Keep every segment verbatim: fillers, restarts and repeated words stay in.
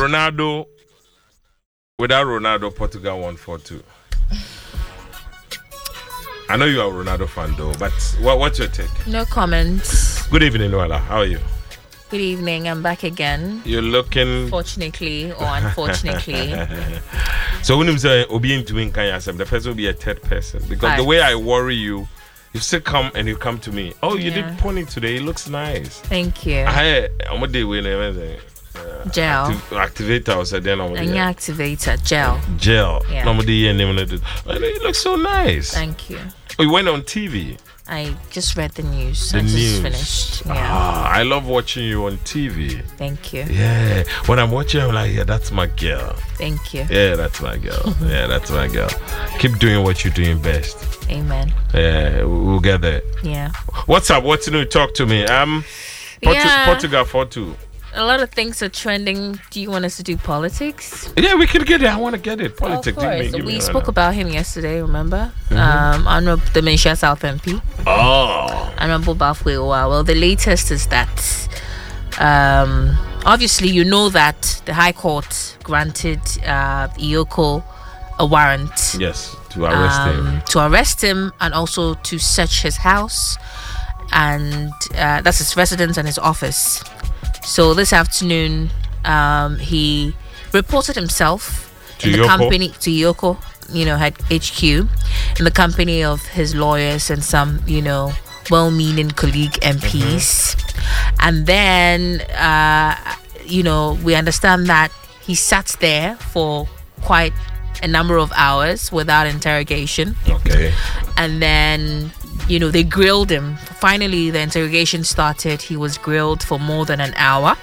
Ronaldo, without Ronaldo, Portugal won four two. I know you are a Ronaldo fan though, but what, what's your take? No comments. Good evening, Noella. How are you? Good evening. I'm back again. You're looking... Fortunately or unfortunately. So when you say Obi into the person will be a third person. Because Right. the way I worry you, you still come and you come to me. Oh, you Yeah. did pony today. It looks nice. Thank you. I I'm what day when uh, Gel. activ- activator or something. And your activator, gel. Gel. Yeah. Normally, and it looks so nice. Thank you. Oh, you went on T V. I just read the news. The I just news. finished. Yeah. Ah, I love watching you on T V. Thank you. Yeah. When I'm watching, I'm like, yeah, that's my girl. Thank you. Yeah, that's my girl. Yeah, that's my girl. Keep doing what you're doing best. Amen. Yeah, we'll get there. Yeah. What's up? What's new? Talk to me. Um, Portu- Yeah. Portugal four two. A lot of things are trending. Do you want us to do politics? Yeah, we can get it. I want to get it. Politics. Of course. Give me- give me We one spoke now. about him yesterday, remember? Mm-hmm. Um, Honorable Dementia South M P. Oh. Honorable Bafwe Owa. Well, the latest is that um, obviously you know that the High Court granted uh, Iyoko a warrant Yes, to arrest um, him. to arrest him and also to search his house, and uh, that's his residence and his office. So this afternoon, um, he reported himself To in the Iyoko? company to Iyoko, you know, had H Q, in the company of his lawyers and some, you know, well-meaning colleague M Ps. Mm-hmm. And then, uh, you know, we understand that he sat there for quite a number of hours without interrogation. Okay. And then, you know, they grilled him. Finally, the interrogation started. He was grilled for more than an hour.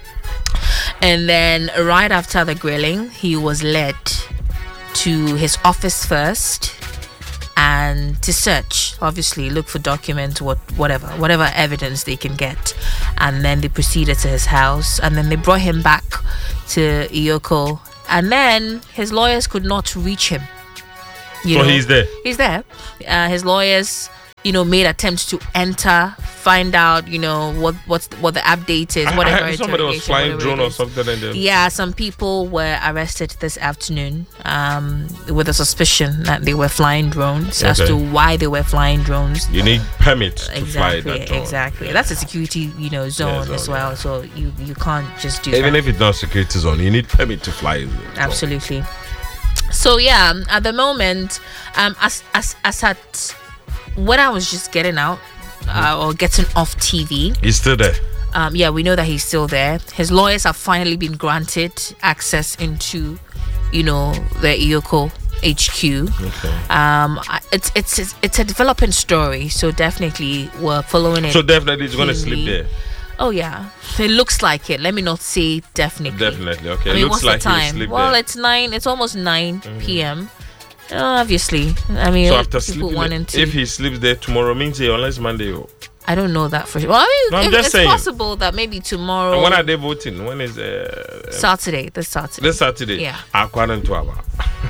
And then right after the grilling, he was led to his office first and to search, obviously look for documents, what whatever whatever evidence they can get. And then they proceeded to his house, and then they brought him back to Iyoko, and then his lawyers could not reach him. You So know, he's there. He's there. Uh, his lawyers, you know, made attempts to enter, find out, you know, what what's the, what the update is, I- whatever. I heard somebody was interrogation, flying whatever drone it or is. something. And then Yeah, some people were arrested this afternoon um, with a suspicion that they were flying drones. As Okay. to why they were flying drones. you need permit to fly Exactly, that drone. exactly. That's a security, you know, zone zone, as well. yeah. So you you can't just do Even that. if it's not security zone, you need permit to fly. the drone. Absolutely. So yeah, at the moment, um, as as as at when I was just getting out uh, or getting off T V, He's still there. um, yeah, we know that he's still there. His lawyers have finally been granted access into, you know, the Iyoko H Q. Okay. Um, I- it's it's it's it's a developing story, so definitely we're following it. So definitely he's going to sleep keenly. there. Oh yeah, it looks like it. Let me not say definitely. Definitely. Okay. I mean, Looks what's like the he'll time? sleep Well, there. it's nine. It's almost nine p.m. Uh, obviously, I mean, So after people sleeping, wanting there, to. if he sleeps there tomorrow, means he unless Monday. Oh. I don't know that for sure. Well, I mean, No, I'm it- just it's saying. possible that maybe tomorrow, And when are they voting? When is uh, Saturday, this Saturday. this Saturday? Yeah. According to our.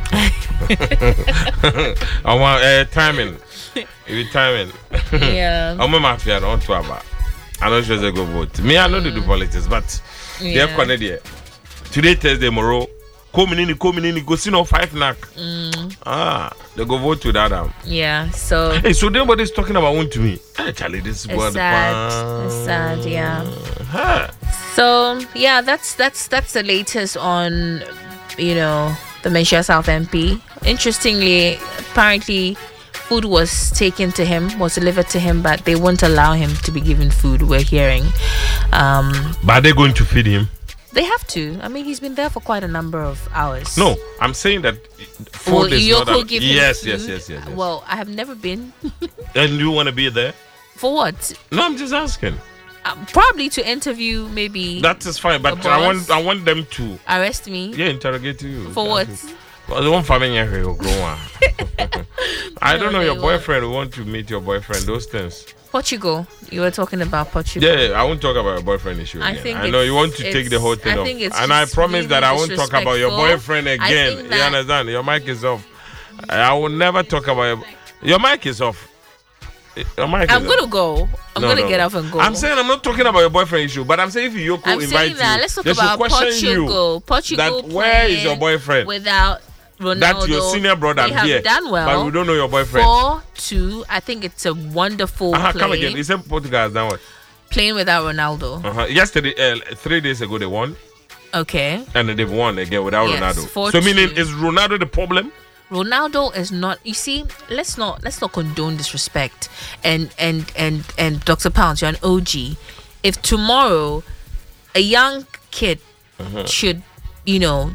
I want uh, timing. If timing. yeah. I'm a mafia on to our. I'm not sure they go vote. Me, I know they do politics, but Yeah. they're connected. Today, Thursday, tomorrow. Coming in, coming in, go see no five knock. Mm. Ah, they go vote without them. Yeah. So Hey, so nobody's talking about one to me. Hey, Charlie, this is it's what sad. It's sad. Yeah. Huh. So yeah, that's that's that's the latest on, you know, the Dementia South M P. Interestingly, apparently, food was taken to him, was delivered to him, but they won't allow him to be given food. We're hearing. Um, But are they going to feed him? they have to. I mean, he's been there for quite a number of hours. No, I'm saying that food Will is not. Iyoko A, give him yes, food? yes, yes, yes, yes. Well, I have never been. And you want to be there? For what? No, I'm just asking. Uh, probably to interview, maybe That is fine, but The I boss? want I want them to arrest me. yeah interrogate you. For what? Well, the one family here will grow on. I don't know No, your they boyfriend. We want to meet your boyfriend. Those things. Portugal. You were talking about Portugal. Yeah, I won't talk about your boyfriend issue I again. think I know you it's- want to take the it's- whole thing I off. think it's And I just promise that I really won't talk about your disrespectful. boyfriend I again. think You that- understand? Your mic is off. I will never talk about your, your mic is off. Am I I'm gonna go. I'm No, gonna no. get up and go. I'm saying I'm not talking about your boyfriend issue, but I'm saying if Yoko I'm invites saying that. you, Let's talk they should about question you Portugal. Portugal. that where is your playing boyfriend? Without Ronaldo. That's your senior brother They have here, done well. but we don't know your boyfriend. Four two. I think it's a wonderful Uh-huh, play. come again. You said Portugal has done what? Playing without Ronaldo. Uh-huh. Yesterday, uh, three days ago, they won, Okay. and then they've won again without Yes, Ronaldo. four So meaning, two. is Ronaldo the problem? Ronaldo is not. You see, let's not let's not condone disrespect. And and and and Doctor Pounds, you're an O G. If tomorrow a young kid Uh-huh. should, you know,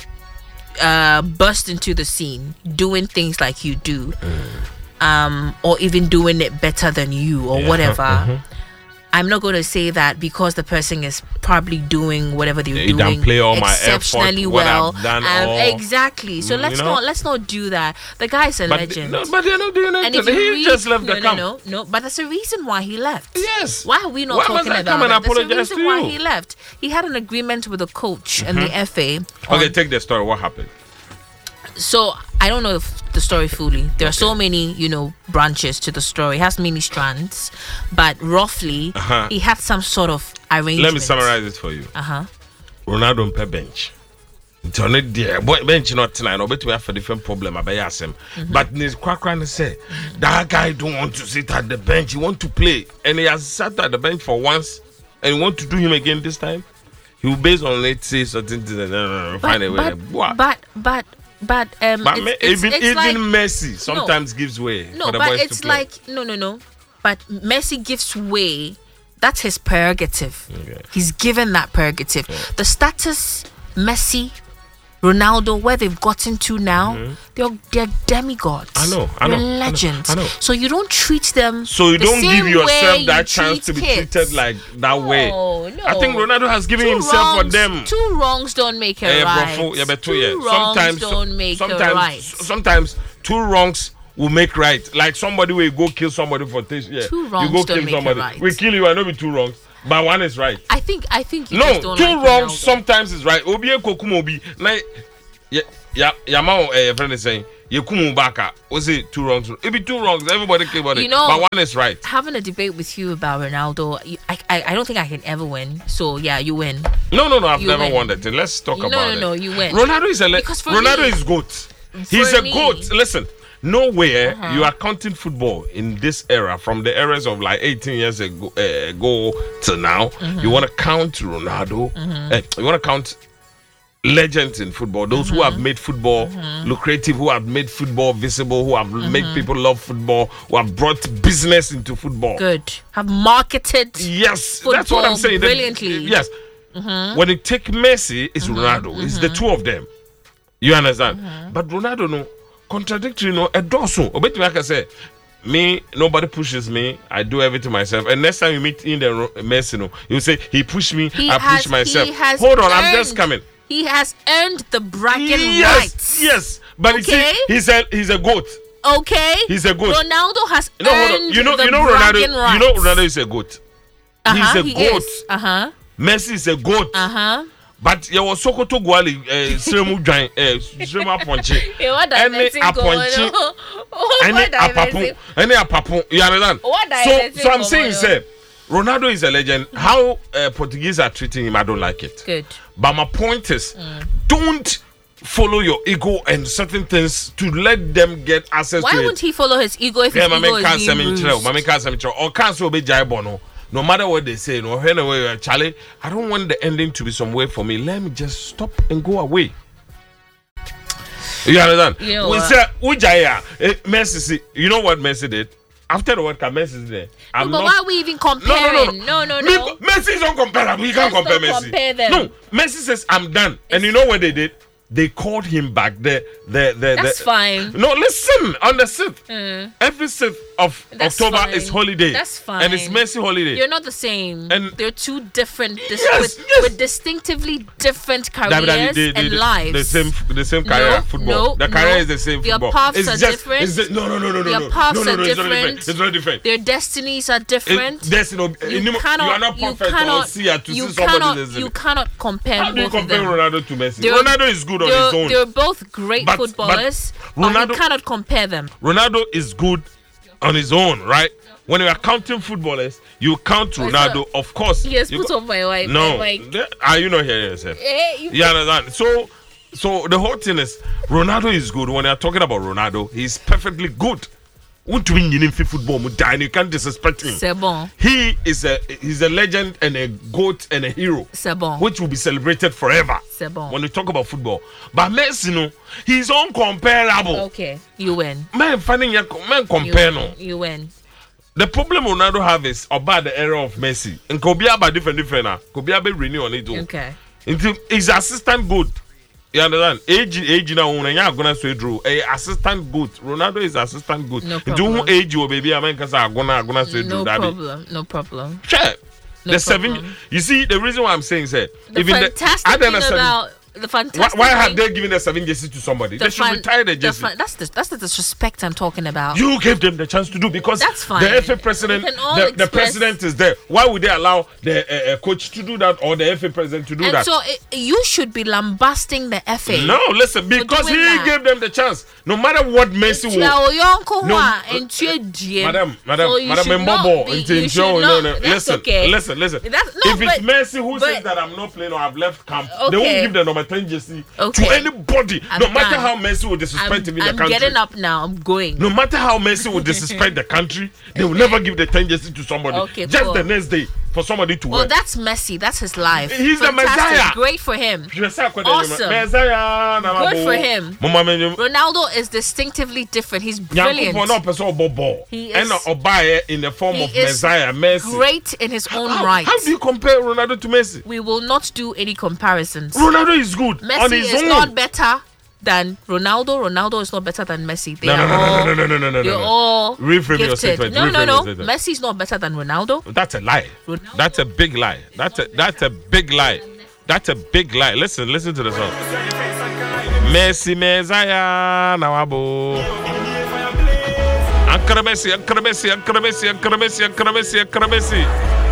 uh, burst into the scene doing things like you do, um, or even doing it better than you or Yeah, whatever. uh-huh. I'm not going to say that because the person is probably doing whatever they're You doing don't play all my exceptionally effort, what well. I've done, Um, or- exactly. So Mm, let's you know? not let's not do that. The guy's a But, legend. no, but they're not doing and anything. if you He read, just left no, the no, camp. no, no, but there's a reason why he left. Yes. Why are we not Why must talking I about come and that? There's a apologize reason to why you? he left. He had an agreement with the coach and the F A. Okay, on- take the story. What happened? so I don't know if the story fully. There are so many, you know, branches to the story. It has many strands, but roughly, Uh-huh. he had some sort of arrangement. Let me summarize it for you. Uh huh. Ronaldo on per bench. Nti on it there, boy bench not tonight. No, bet we have a different problem. I ask him. But Nis Kwakran say that guy don't want to sit at the bench. He want to play, and he has sat at the bench for once, and he want to do him again this time. He will based on let's say certain things and uh, find a way. But, What? but but but um, But it's, me- it's, even it's even like, Messi sometimes gives way no, for the but boys it's to play. like no, no, no. But Messi gives way. That's his prerogative. Okay. He's given that prerogative. The status Messi, Ronaldo, where they've gotten to now, they're they're demigods. I know, I They're know, I know, legends. I know. So you don't treat them. So you the don't same give yourself way that you chance to treat be kids. treated like that way. No, no. I think Ronaldo has given Two himself wrongs, for them. Two wrongs don't make a Eh, right. brofo, yeah, but two, two yeah. wrongs Sometimes, don't make sometimes, a right. sometimes two wrongs will make right. Like somebody will go kill somebody for this. Yeah, Two wrongs you go don't kill make a somebody. right. We kill you. I know be two wrongs, but one is right. I think I think you No, just don't two like wrongs Ronaldo. sometimes is right. Obi ekokum obi. Na yeah, yeah, Yama, eh, friend is saying. You come back. Was it two wrongs? It be two wrongs. Everybody care about it. You know- but one is right. Having a debate with you about Ronaldo, you- I, I I don't think I can ever win. So yeah, you win. No, no, no. I've You never win. won that thing. Let's talk No, about no, it. no, you win. Ronaldo is a le- Because for Ronaldo me- is goat. He's for a me- goat. Listen, nowhere Uh-huh. you are counting football in this era, from the eras of like eighteen years ago, uh, ago till now. Mm-hmm. You want to count Ronaldo. eh, you want to count legends in football, those who have made football lucrative, who have made football visible, who have made people love football, who have brought business into football. Good. Have marketed. Yes, that's what I'm Football saying. The- brilliantly. yes. When you take Messi, it's Ronaldo. It's the two of them. You understand? But Ronaldo, no, contradictory, no, a dorsal. Obey me, I can say, me, nobody pushes me. I do everything myself. And next time you meet in the Ro- Messi, no, you say he pushed me. He I has, push myself. He has Hold on, I'm just earned- coming. He has earned the bragging Yes, rights. yes. But you Okay? see, he's a he's a goat. Okay. He's a goat. Ronaldo has No, hold earned on. You know, the you know Ronaldo. bragging rights. You know Ronaldo is a goat. Uh-huh, he's a he goat. Uh huh. Messi is a goat. Uh huh. But there was Sokoto Gwali, uh, Sremu Dwan, uh, Sremu Aponche. What Any Aponche, any Apapu, any Apapu. You understand? What So, diversity so I'm go saying, on? say, Ronaldo is a legend. How uh, Portuguese are treating him, I don't like it. Good. But my point is, don't follow your ego and certain things to let them get access Why to wouldn't it. he follow his ego if his Yeah, ego my can't is say being me bruised? My can't say me or can't say be jai bono. No matter what they say, no anyway, Charlie, I don't want the ending to be some way for me. Let me just stop and go away. You understand? You know we what? say Ujaya, eh, Messi. see- You know what Messi did? After the World Cup, Messi is there. I'm but not. why are we even No, no, comparing? no, No, no, Me- no. Messi is uncomparable. You can't Let's compare not Messi. compare them. No, Messi says I'm done, and you know what they did? They called him back. The the the. That's the, fine. No, listen. On the sixth, Mm. every sixth of That's October fine. is holiday. That's and it's fine. Messi holiday. You're not the same. And- they're two different, dis- Yes, with, yes. with distinctively different careers That- that- the- the- and the- lives. The same, the same career. No, football. no, the career no. is the same. Their Football. paths it's are just, different. It's just, no, no, no, no, no, Their no, paths no, no, are no, it's not different. different. It's not different. Their destinies are different. It, there's no, you, you, cannot, you are not you perfect cannot, or see her to you see somebody cannot, that's you cannot compare How do you both of compare them. Ronaldo to Messi? They're- Ronaldo is good on they're, his own. they're both great But- but footballers, but, Ronaldo- you cannot compare them. Ronaldo is good on his own, right? When you are counting footballers, you count Ronaldo, of course. Yes, you put go- on my wife. No, Like, the- are you not hearing yourself? eh, you You understand? So, so the whole thing is Ronaldo is good. When you are talking about Ronaldo, he's perfectly good. Want to win in football, you can't disrespect him. C'est bon. He is a he's a legend and a goat and a hero, C'est bon. which will be celebrated forever. C'est bon. When we talk about football, but Messi, no, he's uncomparable. Okay, you win. Man, finding man You compare no. win. You win. The problem Ronaldo have is about the era of Messi. And could be about different different now. Could be about renew on it too. Okay. Until his assistant good. You understand? Age age now when you're gonna say Drew. A assistant good. Ronaldo is assistant good. No Until problem. who age you baby? I mean, cause I'm gonna gonna say Drew. No Daddy. problem. No problem. Sure. No the seven. problem. You see, the reason why I'm saying say The even fantastic the, I don't thing know seven- about the why, fantastic. why have thing- they given the seven jerseys to somebody? the They should fan- retire the the jersey. fan- That's the that's the disrespect I'm talking about. You gave them the chance to do because That's fine. the F A president, We can all the, the express- president is there. Why would they allow the uh, uh, coach to do that or the F A president to do and that? so it, you should be lambasting the F A. No, listen, because he doing that. gave them the chance. No matter what Messi will. Well, yonko No, wa uh, entie die. Madam, madam, So you madam, should not Mbobo, be- until you you should show- not- no, no, that's listen, okay. listen, listen. That's- no, if it's but- Messi who but- says that I'm not playing or I've left camp, they Okay. won't give the number ten jersey Okay. to anybody. I'm no matter done. how Messi will disrespect I'm, him in I'm the country. getting up now. I'm going. No matter how Messi will disrespect the country, they will never give the ten jersey to somebody. Okay, Just cool. the next day for somebody to Well, wear. that's Messi. That's his life. He's the Fantastic. Messiah. Great for him. Awesome. Good for him. Mama, Ronaldo is distinctively different. He's brilliant. He and is- Obaye in the form He of is Messiah, Messi. Great in his own How, right. how do you compare Ronaldo to Messi? We will not do any comparisons. Ronaldo is good on Messi his is own. not better than Ronaldo. Ronaldo is not better than Messi. They No, no, are no, all, no, no, no, no, no, They're no, no. all Reframe your gifted. statement. No, no, Reframe no. your statement. Messi is not better than Ronaldo. That's a lie. Ronaldo- That's a big lie. That's a that's a big lie. That's a big lie. Listen, listen to the song. Messi Messiah Nawabo. Ankara Messi, Ankara Messi, Ankara Messi, Ankara Messi, Ankara Messi, Ankara Messi.